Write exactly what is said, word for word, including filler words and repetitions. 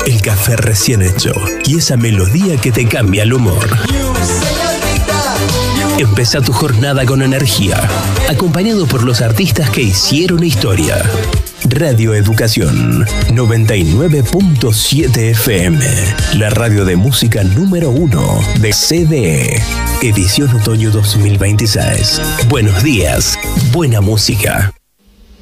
el café recién hecho y esa melodía que te cambia el humor. Empezá tu jornada con energía, acompañado por los artistas que hicieron historia. Radio Educación noventa y nueve punto siete F M, la radio de música número uno de C D E, edición otoño dos mil veintiséis. Buenos días, buena música.